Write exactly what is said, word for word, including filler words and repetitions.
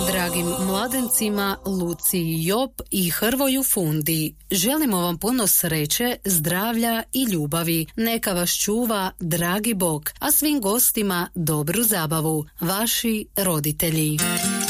Dragim mladencima Luci i Job i Hrvoju Fundi, želimo vam puno sreće, zdravlja i ljubavi. Neka vas čuva dragi Bog, a svim gostima dobru zabavu. Vaši roditelji.